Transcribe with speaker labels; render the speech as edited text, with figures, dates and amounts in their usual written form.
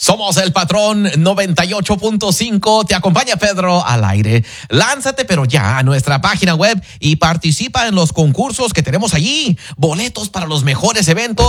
Speaker 1: Somos el Patrón 98.5. Te acompaña Pedro al aire. Lánzate pero ya a nuestra página web y participa en los concursos que tenemos allí. Boletos para los mejores eventos.